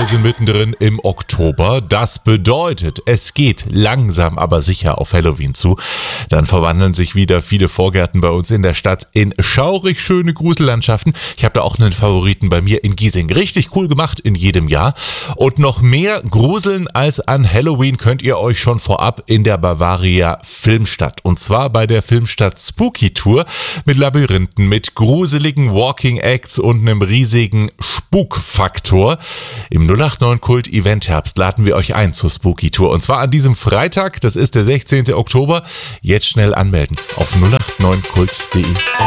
sind mittendrin im Oktober. Das bedeutet, es geht langsam aber sicher auf Halloween zu. Dann verwandeln sich wieder viele Vorgärten bei uns in der Stadt in schaurig schöne Grusellandschaften. Ich habe da auch einen Favoriten bei mir in Giesing. Richtig cool gemacht in jedem Jahr. Und noch mehr Gruseln als an Halloween könnt ihr euch schon vorab in der Bavaria Filmstadt. Und zwar bei der Filmstadt Spooky Tour mit Labyrinthen, mit gruseligen Walking Acts und einem riesigen Spukfaktor. Im 089 Kult Event Herbst laden wir euch ein zur Spooky Tour. Und zwar an diesem Freitag, das ist der 16. Oktober. Jetzt schnell anmelden auf 089kult.de.